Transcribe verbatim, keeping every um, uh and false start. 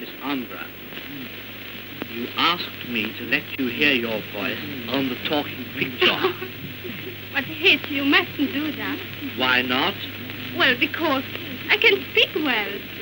Miss Andra, you asked me to let you hear your voice on the talking picture. But, Hitch, you mustn't do that. Why not? Well, because I can speak well.